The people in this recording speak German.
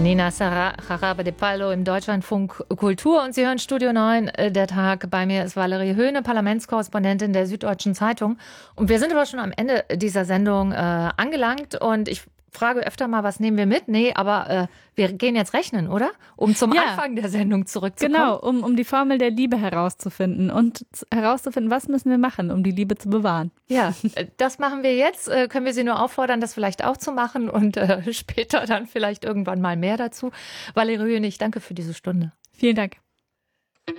Nina Jarabe de Palo im Deutschlandfunk Kultur und Sie hören Studio 9, der Tag. Bei mir ist Valerie Höhne, Parlamentskorrespondentin der Süddeutschen Zeitung. Und wir sind aber schon am Ende dieser Sendung angelangt und ich frage öfter mal, was nehmen wir mit? Nee, aber wir gehen jetzt rechnen, oder? Um zum Anfang der Sendung zurückzukommen. Genau, um die Formel der Liebe herauszufinden und herauszufinden, was müssen wir machen, um die Liebe zu bewahren. Ja, das machen wir jetzt. Können wir Sie nur auffordern, das vielleicht auch zu machen und später dann vielleicht irgendwann mal mehr dazu. Valerie Höhne, ich danke für diese Stunde. Vielen Dank.